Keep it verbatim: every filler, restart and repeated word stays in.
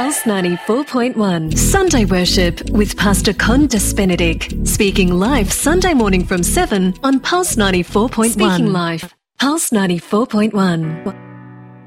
Pulse ninety-four point one. Sunday Worship with Pastor Condas Benedict. Speaking live Sunday morning from seven on Pulse ninety-four point one. Speaking live. Pulse ninety-four point one.